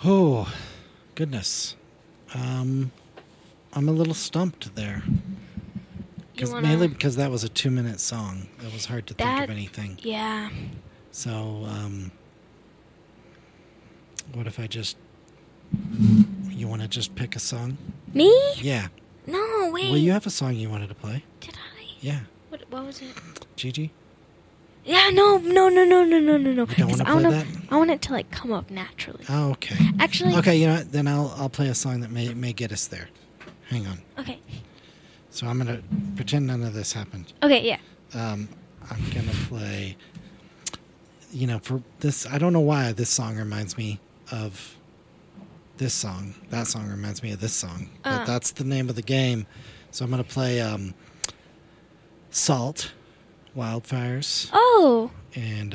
Oh, goodness. I'm a little stumped there. Mainly because that was a 2-minute song. It was hard to think of anything. Yeah. So, what if I just... You want to just pick a song? Me? Yeah. No, wait. Well, you have a song you wanted to play. Did I? Yeah. What was it? Gigi? Yeah, no. You don't want to play that? I want it to, like, come up naturally. Oh, okay. Actually... Okay, you know what? Then I'll play a song that may get us there. Hang on. Okay. So I'm going to pretend none of this happened. Okay, yeah. I'm going to play... for this... I don't know why this song reminds me of this song. That song reminds me of this song. But that's the name of the game. So I'm going to play Salt, Wildfires. Oh! And